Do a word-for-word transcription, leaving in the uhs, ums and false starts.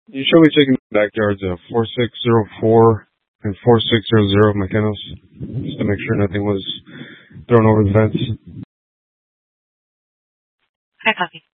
You should be checking the backyards of four six zero four and four six zero zero McKenna's, just to make sure nothing was thrown over the fence. I copy.